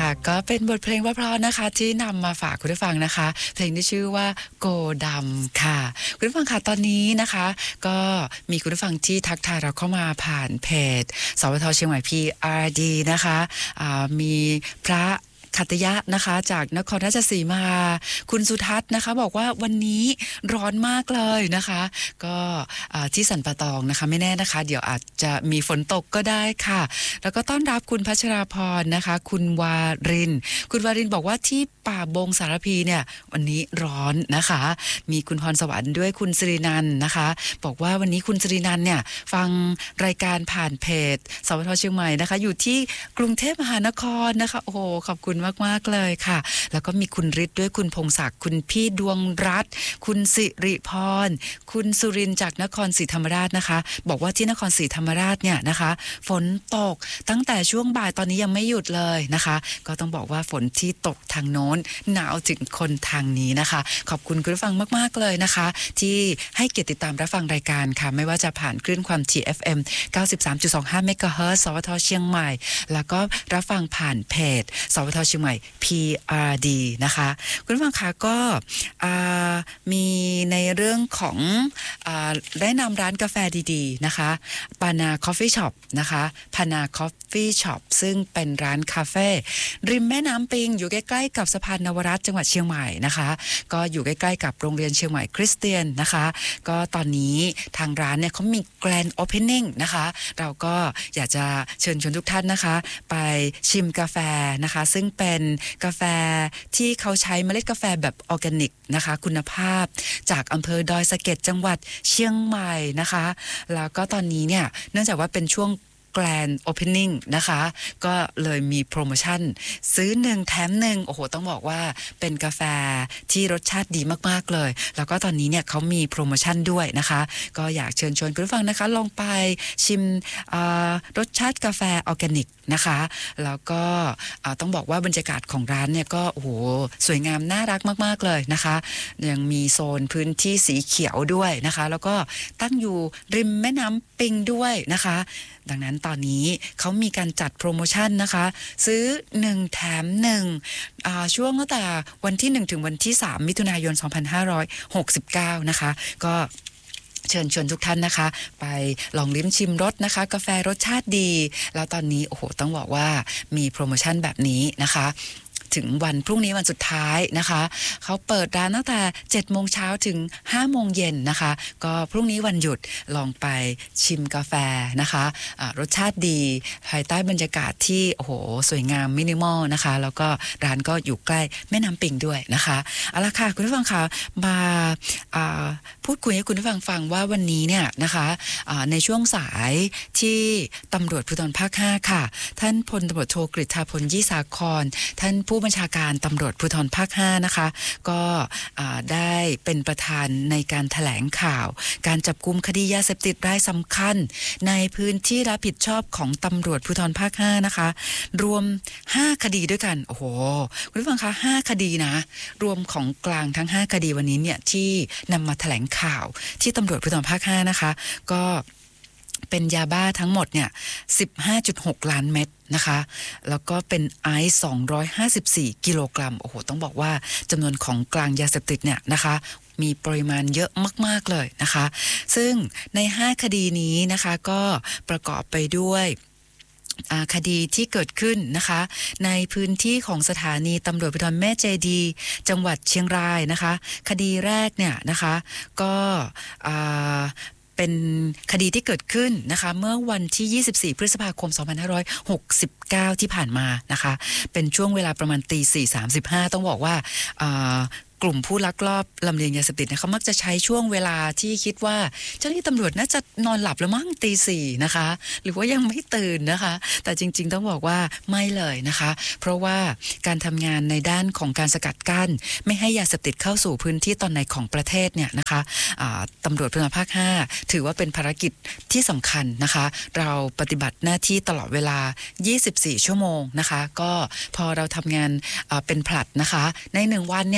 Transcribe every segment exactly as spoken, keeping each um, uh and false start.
ก็เป็นบทเพลงเพราะๆนะคะที่นำมาฝากคุณผู้ฟังนะคะเพลงที่ชื่อว่าโกดำค่ะคุณผู้ฟังค่ะตอนนี้นะคะก็มีคุณผู้ฟังที่ทักทายเราเข้ามาผ่านเพจสวทเชียงใหม่ พี อาร์ ดี นะคะะมีพระขัตยะนะคะจากนครราชสีมาคุณสุทัศน์นะคะบอกว่าวันนี้ร้อนมากเลยนะคะก็ที่สันป่าตองนะคะไม่แน่นะคะเดี๋ยวอาจจะมีฝนตกก็ได้ค่ะแล้วก็ต้อนรับคุณพัชราพรนะคะคุณวารินคุณวารินบอกว่าที่ป่าบงสารพีเนี่ยวันนี้ร้อนนะคะมีคุณพรสวรรค์ด้วยคุณสิรินันท์นะคะบอกว่าวันนี้คุณสิรินันท์เนี่ยฟังรายการผ่านเพจสวทเชียงใหม่นะคะอยู่ที่กรุงเทพมหานครนะคะโอ้โหขอบคุณมากๆเลยค่ะแล้วก็มีคุณฤทธิ์ด้วยคุณพงศักดิ์คุณพี่ดวงรัตน์คุณสิริพรคุณสุรินทร์จากนครศรีธรรมราชนะคะบอกว่าที่นครศรีธรรมราชเนี่ยนะคะฝนตกตั้งแต่ช่วงบ่ายตอนนี้ยังไม่หยุดเลยนะคะก็ต้องบอกว่าฝนที่ตกทางโน้นหนาวถึงคนทางนี้นะคะขอบคุณคุณผู้ฟังมากๆเลยนะคะที่ให้เกียรติติดตามรับฟังรายการค่ะไม่ว่าจะผ่านคลื่นความถี่ เอฟ เอ็ม เก้าสิบสามจุดสองห้า เมกะเฮิรตซ์ สวทเชียงใหม่แล้วก็รับฟังผ่านเพจสวทเชียงใหม่ พี อาร์ ดี นะคะคุณผู้ฟังคะก็มีในเรื่องของได้นำร้านกาแฟดีๆนะคะปานาคอฟฟี่ช็อปนะคะปานาคอฟฟี่ช็อปซึ่งเป็นร้านคาเฟ่ริมแม่น้ำปิงอยู่ใกล้ๆกับสะพานนวรัตน์จังหวัดเชียงใหม่นะคะก็อยู่ใกล้ๆกับโรงเรียนเชียงใหม่คริสเตียนนะคะก็ตอนนี้ทางร้านเนี่ยเขามีแกรนด์โอเพนนิ่งนะคะเราก็อยากจะเชิญชวนทุกท่านนะคะไปชิมกาแฟนะคะซึ่งเป็นกาแฟที่เขาใช้เมล็ดกาแฟแบบออร์แกนิกนะคะคุณภาพจากอำเภอดอยสะเก็ดจังหวัดเชียงใหม่นะคะแล้วก็ตอนนี้เนี่ยเนื่องจากว่าเป็นช่วงแกรนด์โอเพนนิ่งนะคะก็เลยมีโปรโมชั่นซื้อหนึ่งแถมหนึ่งโอ้โหต้องบอกว่าเป็นกาแฟที่รสชาติดีมากๆเลยแล้วก็ตอนนี้เนี่ยเขามีโปรโมชั่นด้วยนะคะก็อยากเชิญชวนคุณผู้ฟังนะคะลองไปชิมรสชาติกาแฟออร์แกนิกนะคะแล้วก็ต้องบอกว่าบรรยากาศของร้านเนี่ยก็โอ้โหสวยงามน่ารักมากๆเลยนะคะยังมีโซนพื้นที่สีเขียวด้วยนะคะแล้วก็ตั้งอยู่ริมแม่น้ำปิงด้วยนะคะดังนั้นตอนนี้เขามีการจัดโปรโมชั่นนะคะซื้อหนึ่งแถมหนึ่งอ่าช่วงตั้งแต่วันที่หนึ่งถึงวันที่สามมิถุนายนสองพันห้าร้อยหกสิบเก้านะคะก็เชิญชวนทุกท่านนะคะไปลองลิ้มชิมรสนะคะกาแฟรสชาติดีแล้วตอนนี้โอ้โหต้องบอกว่ามีโปรโมชั่นแบบนี้นะคะถึงวันพรุ่งนี้วันสุดท้ายนะคะเขาเปิดร้านตั้งแต่เจ็ดโมงเช้าถึงห้าโมงเย็นนะคะก็พรุ่งนี้วันหยุดลองไปชิมกาแฟนะคะรสชาติดีภายใต้บรรยากาศที่โอ้โหสวยงามมินิมอลนะคะแล้วก็ร้านก็อยู่ใกล้แม่น้ำปิงด้วยนะคะเอาล่ะค่ะคุณผู้ฟังคะมาพูดคุยให้คุณผู้ฟังฟังว่าวันนี้เนี่ยนะคะในช่วงสายที่ตำรวจภูธรภาคห้าค่ะท่านพลตำรวจโทกฤษฎาพลยี่สาครท่านผู้บัญชาการตำรวจภูธรภาคห้านะคะก็ได้เป็นประธานในการแถลงข่าวการจับกุมคดียาเสพติดรายสำคัญในพื้นที่รับผิดชอบของตำรวจภูธรภาคห้านะคะรวมห้าคดีด้วยกันโอ้โหคุณผู้ฟังคะห้าคดีนะรวมของกลางทั้งห้าคดีวันนี้เนี่ยที่นำมาแถลงข่าวที่ตำรวจภูธรภาคห้านะคะก็เป็นยาบ้าทั้งหมดเนี่ย สิบห้าจุดหก ล้านเม็ดนะคะแล้วก็เป็นไอซ์สองร้อยห้าสิบสี่กิโลกรัมโอ้โหต้องบอกว่าจำนวนของกลางยาเสพติดเนี่ยนะคะมีปริมาณเยอะมากๆเลยนะคะซึ่งในห้าคดีนี้นะคะก็ประกอบไปด้วยคดีที่เกิดขึ้นนะคะในพื้นที่ของสถานีตำรวจภูธรแม่เจดีจังหวัดเชียงรายนะคะคดีแรกเนี่ยนะคะก็เป็นคดีที่เกิดขึ้นนะคะเมื่อวันที่ยี่สิบสี่พฤษภาคมสองพันห้าร้อยหกสิบเก้าที่ผ่านมานะคะเป็นช่วงเวลาประมาณตีสี่สามสิบห้าต้องบอกว่ากลุ่มผู้ลักลอบลำเลียงยาเสพติดเนี่ยเขามักจะใช้ช่วงเวลาที่คิดว่าเจ้าหน้าที่ตำรวจน่าจะนอนหลับแล้วมั้งตีสี่นะคะหรือว่ายังไม่ตื่นนะคะแต่จริงๆต้องบอกว่าไม่เลยนะคะเพราะว่าการทำงานในด้านของการสกัดกั้นไม่ให้ยาเสพติดเข้าสู่พื้นที่ตอนในของประเทศเนี่ยนะคะตำรวจภูธรภาคห้าถือว่าเป็นภารกิจที่สำคัญนะคะเราปฏิบัติหน้าที่ตลอดเวลายี่สิบสี่ชั่วโมงนะคะก็พอเราทำงานเป็นผลัดนะคะในหนึ่งวันเนี่ยก็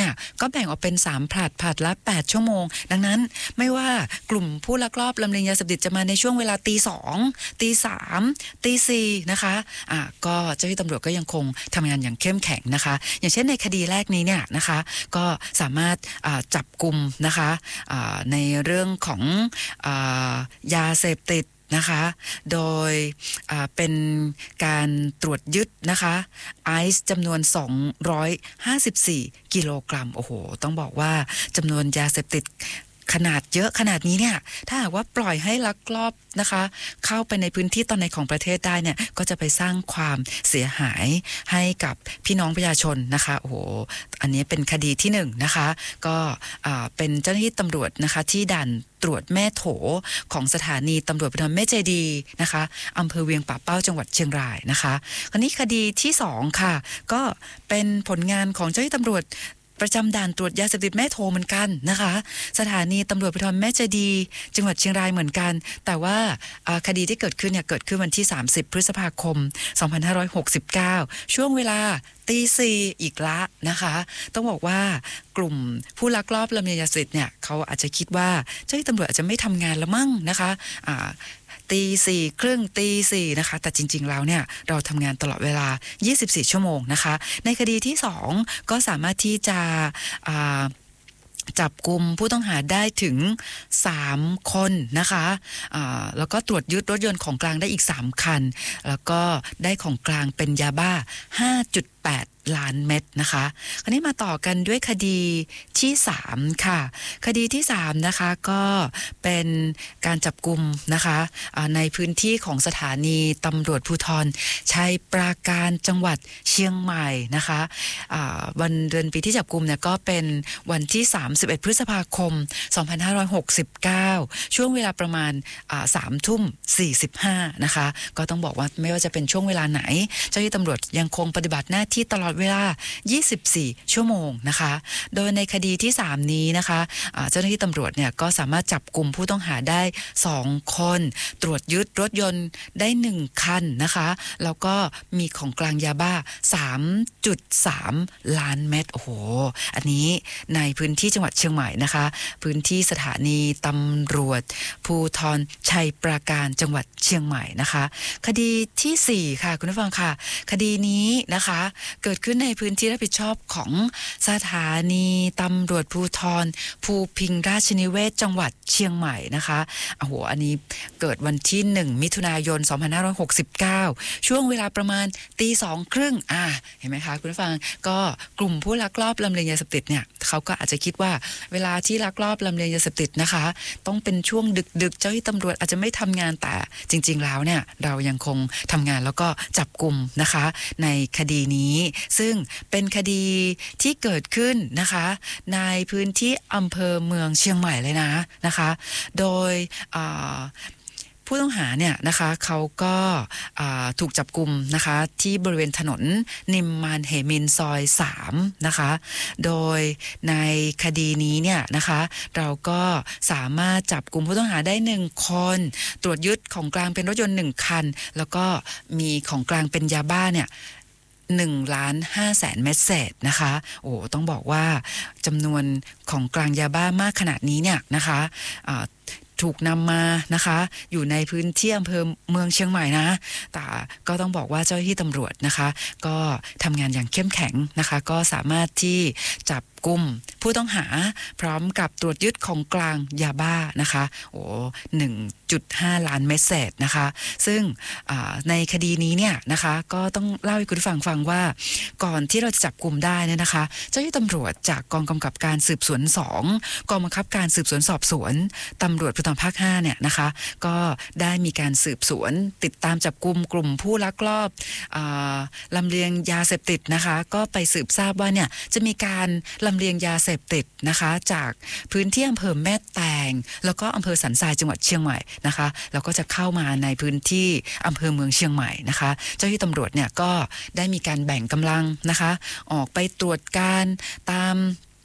แบ่งออกเป็นสามผลัดผลัดละแปดชั่วโมงดังนั้นไม่ว่ากลุ่มผู้ลักลอบลำเลียงยาเสพติดจะมาในช่วงเวลาตีสองตีสามตีสี่นะคะอ่ะก็เจ้าหน้าที่ตำรวจก็ยังคงทำงานอย่างเข้มแข็งนะคะอย่างเช่นในคดีแรกนี้เนี่ยนะคะก็สามารถจับกุมนะคะในเรื่องของยาเสพติดนะคะโดยเป็นการตรวจยึดนะคะไอซ์จำนวนสองร้อยห้าสิบสี่กิโลกรัมโอ้โหต้องบอกว่าจำนวนยาเสพติดขนาดเยอะขนาดนี้เนี่ยถ้าหากว่าปล่อยให้ลักลอบนะคะเข้าไปในพื้นที่ตอนในของประเทศได้เนี่ยก็จะไปสร้างความเสียหายให้กับพี่น้องประชาชนนะคะโอ้โหอันนี้เป็นคดีที่หนึ่งนะคะก็เป็นเจ้าหน้าที่ตำรวจนะคะที่ด่านตรวจแม่โถของสถานีตำรวจภูธรแม่เจดีนะคะอำเภอเวียงป่าเป้าจังหวัดเชียงรายนะคะคราวนี้คดีที่สองค่ะก็เป็นผลงานของเจ้าหน้าที่ตำรวจประจำด่านตรวจยาเสพติดแม่โถเหมือนกันนะคะสถานีตำรวจภูธรแม่เจดีจังหวัดเชียงรายเหมือนกันแต่ว่าคดีที่เกิดขึ้นเนี่ยเกิดขึ้นวันที่สามสิบพฤษภาคมสองพันห้าร้อยหกสิบเก้าช่วงเวลาตีสี่อีกละนะคะต้องบอกว่ากลุ่มผู้ลักลอบลำเลียงยาเสพติดเนี่ยเขาอาจจะคิดว่าเจ้าหน้าที่ตำรวจอาจจะไม่ทำงานละมั่งนะคะอ่าตีสี่ครึ่งตีสี่นะคะแต่จริงๆแล้วเนี่ยเราทำงานตลอดเวลายี่สิบสี่ชั่วโมงนะคะในคดีที่สองก็สามารถที่จะจับกุมผู้ต้องหาได้ถึงสามคนนะคะะแล้วก็ตรวจยึดรถยนต์ของกลางได้อีกสามคันแล้วก็ได้ของกลางเป็นยาบ้า ห้าจุดแปดล้านเม็ดนะคะคราวนี้มาต่อกันด้วยคดีที่สามค่ะคดีที่สามนะคะก็เป็นการจับกุมนะคะในพื้นที่ของสถานีตำรวจภูธรชัยปราการจังหวัดเชียงใหม่นะคะวันเดือนปีที่จับกุมเนี่ยก็เป็นวันที่สามสิบเอ็ดพฤษภาคมสองพันห้าร้อยหกสิบเก้าช่วงเวลาประมาณสามทุ่มสี่สิบห้านะคะก็ต้องบอกว่าไม่ว่าจะเป็นช่วงเวลาไหนเจ้าหน้าที่ตำรวจยังคงปฏิบัติหน้าที่ตลอดเวลายี่สิบสี่ชั่วโมงนะคะโดยในคดีที่สามนี้นะคะเจ้าหน้าที่ตำรวจเนี่ยก็สามารถจับกลุ่มผู้ต้องหาได้สองคนตรวจยึดรถยนต์ได้หนึ่งคันนะคะแล้วก็มีของกลางยาบ้า สามจุดสาม ล้านเม็ดโอ้โหอันนี้ในพื้นที่จังหวัดเชียงใหม่นะคะพื้นที่สถานีตำรวจภูธรชัยปราการจังหวัดเชียงใหม่นะคะคดีที่สี่ค่ะคุณผู้ฟังค่ะคดีนี้นะคะเกิดขึ้นในพื้นที่รับผิดชอบของสถานีตำรวจภูธรภูพิงราชนิเวศจังหวัดเชียงใหม่นะคะโอ้โหอันนี้เกิดวันที่หนึ่งมิถุนายนสองพันห้าร้อยหกสิบเก้าช่วงเวลาประมาณตีสองครึ่งอ่าเห็นไหมคะคุณผู้ฟังก็กลุ่มผู้ลักลอบลำเลียงยาเสพติดเนี่ยเขาก็อาจจะคิดว่าเวลาที่ลักลอบลำเลียงยาเสพติดนะคะต้องเป็นช่วงดึกๆเจ้าที่ตำรวจอาจจะไม่ทำงานแต่จริงๆแล้วเนี่ยเรายังคงทำงานแล้วก็จับกลุ่มนะคะในคดีนี้ซึ่งเป็นคดีที่เกิดขึ้นนะคะในพื้นที่อำเภอเมืองเชียงใหม่เลยนะนะคะโดยผู้ต้องหาเนี่ยนะคะเขาก็ถูกจับกุมนะคะที่บริเวณถนนนิมมานเหมินซอยสามนะคะโดยในคดีนี้เนี่ยนะคะเราก็สามารถจับกุมผู้ต้องหาได้หนึ่งคนตรวจยึดของกลางเป็นรถยนต์หนึ่งคันแล้วก็มีของกลางเป็นยาบ้าเนี่ยหนึ่งล้านห้าแสนเม็ดเศษนะคะโอ้ต้องบอกว่าจำนวนของกลางยาบ้ามากขนาดนี้เนี่ยนะคะถูกนำมานะคะอยู่ในพื้นที่อำเภอเมืองเชียงใหม่นะแต่ก็ต้องบอกว่าเจ้าหน้าที่ตำรวจนะคะก็ทำงานอย่างเข้มแข็งนะคะก็สามารถที่จับกุมผู้ต้องหาพร้อมกับตรวจยึดของกลางยาบ้านะคะโอ้หนึ่งจุดห้าล้านเม็ดเศษนะคะซึ่งในคดีนี้เนี่ยนะคะก็ต้องเล่าให้คุณผู้ฟังฟังว่าก่อนที่เราจะจับกุมได้เนี่ยนะคะเจ้าหน้าที่ตำรวจจากกองกำกับการสืบสวนสองกองบังคับการสืบสวนสอบสวนตำรวจภูธรภาคห้าเนี่ยนะคะก็ได้มีการสืบสวนติดตามจับกุมกลุ่มผู้ลักลอบลำเลียงยาเสพติดนะคะก็ไปสืบทราบว่าเนี่ยจะมีการลำเลียงยาเสพติดนะคะจากพื้นที่อำเภอแม่แตงแล้วก็อำเภอสันทรายจังหวัดเชียงใหม่นะคะแล้วก็จะเข้ามาในพื้นที่อำเภอเมืองเชียงใหม่นะคะเจ้าหน้าที่ตำรวจเนี่ยก็ได้มีการแบ่งกำลังนะคะออกไปตรวจการตาม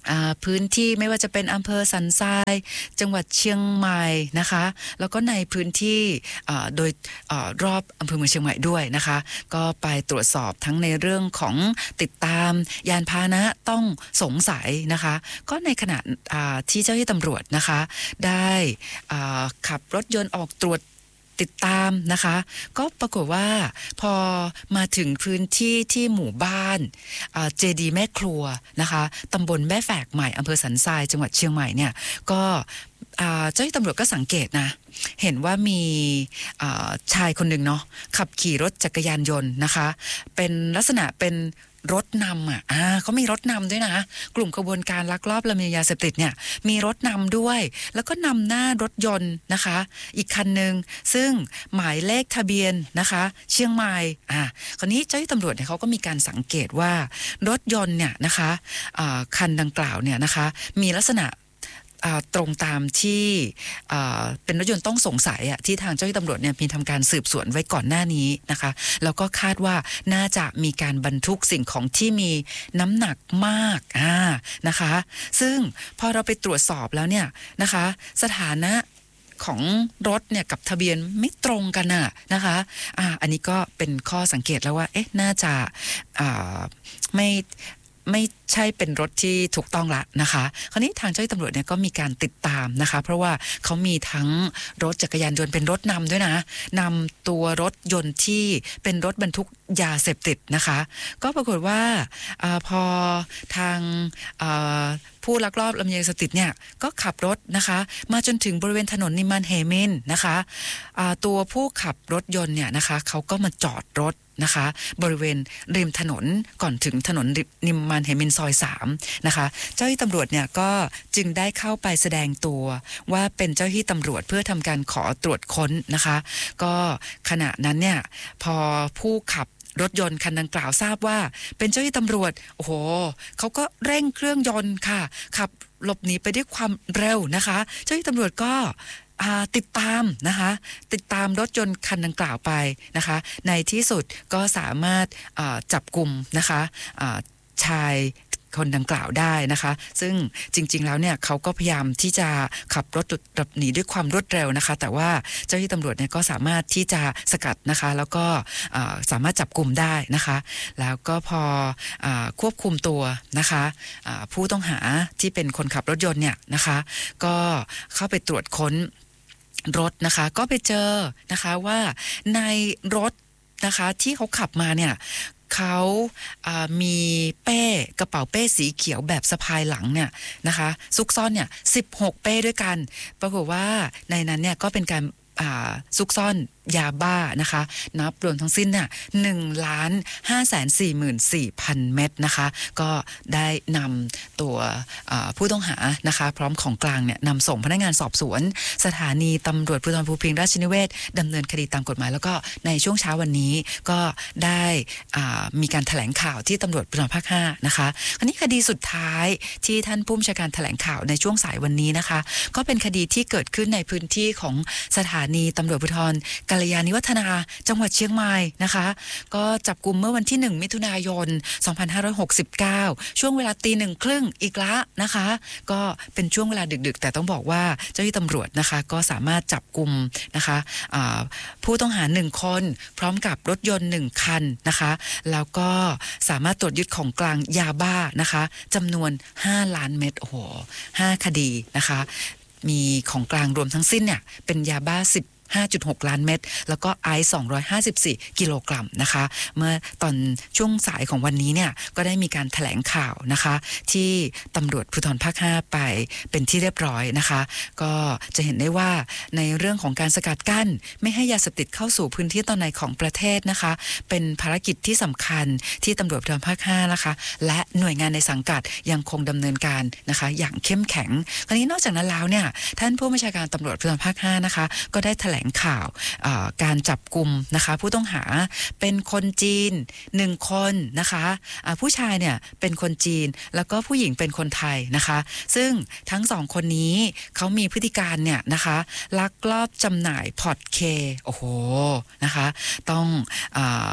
พื้นที่ไม่ว่าจะเป็นอำเภอสันทรายจังหวัดเชียงใหม่นะคะแล้วก็ในพื้นที่โดยรอบอำเภอเมืองเชียงใหม่ด้วยนะคะก็ไปตรวจสอบทั้งในเรื่องของติดตามยานพาหนะต้องสงสัยนะคะก็ในขณะที่เจ้าหน้าที่ตำรวจนะคะได้ขับรถยนต์ออกตรวจติดตามนะคะก็ปรากฏว่าพอมาถึงพื้นที่ที่หมู่บ้านเจดีแม่ครัวนะคะตำบลแม่แฝกใหม่อำเภอสันทรายจังหวัดเชียงใหม่เนี่ยก็เจ้าหน้าที่ตำรวจก็สังเกตนะเห็นว่ามีชายคนหนึ่งเนาะขับขี่รถจักรยานยนต์นะคะเป็นลักษณะเป็นรถนำอ่ะอ่าเขามีรถนำด้วยนะกลุ่มขบวนการลักลอบลำเลียงยาเสพติดเนี่ยมีรถนำด้วยแล้วก็นำหน้ารถยนต์นะคะอีกคันหนึ่งซึ่งหมายเลขทะเบียนนะคะเชียงใหม่อ่าคราวนี้เจ้าหน้าที่ตำรวจเนี่ยเขาก็มีการสังเกตว่ารถยนต์เนี่ยนะคะอ่าคันดังกล่าวเนี่ยนะคะมีลักษณะตรงตามที่เป็นรถยนต์ต้องสงสัยที่ทางเจ้าหน้าที่ตำรวจเนี่ยมีทำการสืบสวนไว้ก่อนหน้านี้นะคะแล้วก็คาดว่าน่าจะมีการบรรทุกสิ่งของที่มีน้ำหนักมากอ่านะคะซึ่งพอเราไปตรวจสอบแล้วเนี่ยนะคะสถานะของรถเนี่ยกับทะเบียนไม่ตรงกันน่ะนะคะอ่าอันนี้ก็เป็นข้อสังเกตแล้วว่าเอ๊ะน่าจะอ่าไม่ไม่ใช่เป็นรถที่ถูกต้องละนะคะคราวนี้ทางเจ้าหน้าที่ตำรวจเนี่ยก็มีการติดตามนะคะเพราะว่าเขามีทั้งรถจักรยานยนต์เป็นรถนำด้วยนะนำตัวรถยนต์ที่เป็นรถบรรทุกยาเสพติดนะคะก็ปรากฏว่าอาพอทางผู้ลักลอบลำเลียงยาเสพติดเนี่ยก็ขับรถนะคะมาจนถึงบริเวณถนนนิมานเฮมินนะคะตัวผู้ขับรถยนต์เนี่ยนะคะเขาก็มาจอดรถนะคะบริเวณริมถนนก่อนถึงถนนนิมมานเฮมินซอยสามนะคะเจ้าหน้าที่ตำรวจเนี่ยก็จึงได้เข้าไปแสดงตัวว่าเป็นเจ้าหน้าที่ตำรวจเพื่อทำการขอตรวจค้นนะคะก็ขณะนั้นเนี่ยพอผู้ขับรถยนต์คันดังกล่าวทราบว่าเป็นเจ้าหน้าที่ตำรวจโอ้โหเขาก็เร่งเครื่องยนต์ค่ะขับหลบหนีไปด้วยความเร็วนะคะเจ้าหน้าที่ตำรวจก็ติดตามนะคะติดตามรถยนต์คันดังกล่าวไปนะคะในที่สุดก็สามารถจับกุมนะคะชายคนดังกล่าวได้นะคะซึ่งจริงๆแล้วเนี่ยเขาก็พยายามที่จะขับรถหลบหนีด้วยความรวดเร็วนะคะแต่ว่าเจ้าหน้าที่ตำรวจเนี่ยก็สามารถที่จะสกัดนะคะแล้วก็สามารถจับกุมได้นะคะแล้วก็พอควบคุมตัวนะคะผู้ต้องหาที่เป็นคนขับรถยนต์เนี่ยนะคะก็เข้าไปตรวจค้นรถนะคะก็ไปเจอนะคะว่าในรถนะคะที่เขาขับมาเนี่ยเขามีเป้กระเป๋าเป้สีเขียวแบบสะพายหลังเนี่ยนะคะซุกซ่อนเนี่ยสิบหกเป้ด้วยกันปรากฏว่าในนั้นเนี่ยก็เป็นการซุกซ่อนยาบ้านะคะนับรวมทั้งสิ้นเนี่ยหนึ่งล้านห้าแสนสี่หมื่นสี่พันเม็ดนะคะก็ได้นำตัวผู้ต้องหานะคะพร้อมของกลางเนี่ยนำส่งพนักงานสอบสวนสถานีตำรวจภูธรภูพิงค์ราชนิเวศดำเนินคดีตามกฎหมายแล้วก็ในช่วงเช้าวันนี้ก็ได้มีการแถลงข่าวที่ตำรวจภูธรภาคห้านะคะคราวนี้คดีสุดท้ายที่ท่านผู้บัญชาการแถลงข่าวในช่วงสายวันนี้นะคะก็เป็นคดีที่เกิดขึ้นในพื้นที่ของสถานีตำรวจภูธรกัลยาณิวัฒนาจังหวัดเชียงใหม่นะคะก็จับกุมเมื่อวันที่หนึ่งมิถุนายนสองพันห้าร้อยหกสิบเก้าช่วงเวลาตีหนึ่งครึ่งอีกละนะคะก็เป็นช่วงเวลาดึกๆแต่ต้องบอกว่าเจ้าหน้าที่ตำรวจนะคะก็สามารถจับกุมนะคะผู้ต้องหาหนึ่งคนพร้อมกับรถยนต์หนึ่งคันนะคะแล้วก็สามารถตรวจยึดของกลางยาบ้านะคะจำนวนห้าล้านเม็ดโอ้โหห้าคดีนะคะมีของกลางรวมทั้งสิ้นเนี่ยเป็นยาบ้าสิบห้าจุดหก ล้านเม็ดแล้วก็ไอซ์สองร้อยห้าสิบสี่กิโลกรัมนะคะเมื่อตอนช่วงสายของวันนี้เนี่ยก็ได้มีการแถลงข่าวนะคะที่ตำรวจภูธรภาคห้าไปเป็นที่เรียบร้อยนะคะก็จะเห็นได้ว่าในเรื่องของการสกัดกั้นไม่ให้ยาเสพติดเข้าสู่พื้นที่ตอนในของประเทศนะคะเป็นภารกิจที่สำคัญที่ตำรวจภูธรภาคห้านะคะและหน่วยงานในสังกัดยังคงดำเนินการนะคะอย่างเข้มแข็งคราวนี้นอกจากนั้นแล้วเนี่ยท่านผู้บัญชาการตำรวจภูธรภาคห้านะคะก็ได้แถลงข่าวการจับกุมนะคะผู้ต้องหาเป็นคนจีนหนึ่งคนนะคะผู้ชายเนี่ยเป็นคนจีนแล้วก็ผู้หญิงเป็นคนไทยนะคะซึ่งทั้งสองคนนี้เขามีพฤติการเนี่ยนะคะลักลอบจำหน่ายพอร์ตเคโอ้โหนะคะต้องอ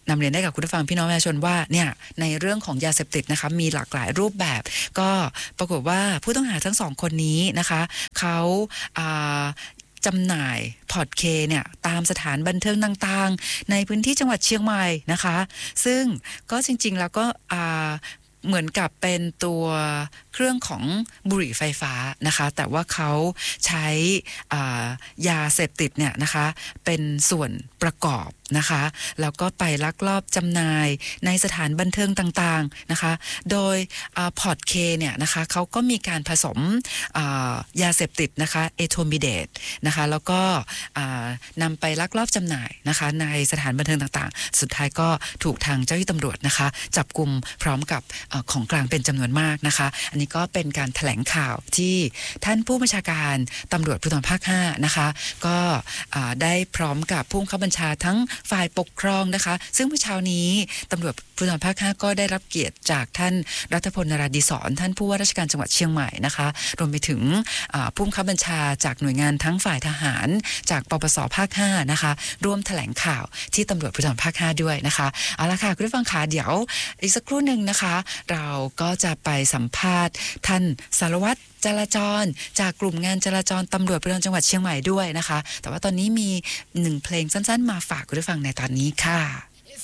นำเรียนได้กับคุณผู้ฟังพี่น้องประชาชนว่าเนี่ยในเรื่องของยาเสพติดนะคะมีหลากหลายรูปแบบก็ปรากฏว่าผู้ต้องหาทั้งสองคนนี้นะคะเขาอ่าจำหน่ายพอร์ตเคเนี่ยตามสถานบันเทิงต่างๆในพื้นที่จังหวัดเชียงใหม่นะคะซึ่งก็จริงๆแล้วก็อ่าเหมือนกับเป็นตัวเครื่องของบุหรี่ไฟฟ้านะคะแต่ว่าเขาใช้ยาเสพติดเนี่ยนะคะเป็นส่วนประกอบนะคะแล้วก็ไปลักลอบจำหน่ายในสถานบันเทิงต่างๆนะคะโดยพอร์ตเคเนี่ยนะคะเขาก็มีการผสมยาเสพติดนะคะเอโทมิเดตนะคะแล้วก็นำไปลักลอบจำหน่ายนะคะในสถานบันเทิงต่างๆสุดท้ายก็ถูกทางเจ้าหน้าที่ตำรวจนะคะจับกุมพร้อมกับของกลางเป็นจำนวนมากนะคะอันนี้ก็เป็นการแถลงข่าวที่ท่านผู้บัญชาการตำรวจภูธรภาคห้านะคะก็ได้พร้อมกับผู้บังคับบัญชาทั้งฝ่ายปกครองนะคะซึ่งเมื่อเช้านี้ตำรวจภูธรภาคห้าก็ได้รับเกียรติจากท่านรัฐพลนราดีศรท่านผู้ว่าราชการจังหวัดเชียงใหม่นะคะรวมไปถึงผู้บังคับบัญชาจากหน่วยงานทั้งฝ่ายทหารจากปปสภาคห้านะคะร่วมแถลงข่าวที่ตำรวจภูธรภาคห้าด้วยนะคะเอาละค่ะคุณผู้ฟังคะเดี๋ยวอีกสักครู่หนึ่งนะคะเราก็จะไปสัมภาษณ์ท่านสารวัตรจราจรจากกลุ่มงานจราจรตำรวจภูธรจังหวัดเชียงใหม่ด้วยนะคะแต่ว่าตอนนี้มีหนึ่งเพลงสั้นๆมาฝากคุณผู้ฟังในตอนนี้ค่ะ